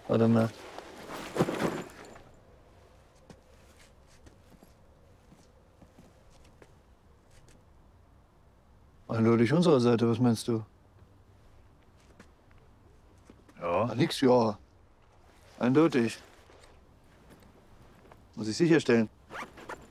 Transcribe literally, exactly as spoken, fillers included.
Warte mal. Eindeutig unserer Seite, was meinst du? Ja. Ach, nix, ja. Eindeutig. Muss ich sicherstellen.